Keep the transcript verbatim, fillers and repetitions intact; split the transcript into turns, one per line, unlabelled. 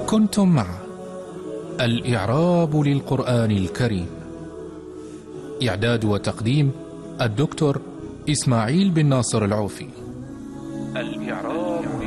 كنتم مع الإعراب للقرآن الكريم. إعداد وتقديم الدكتور إسماعيل بن ناصر العوفي. الإعراب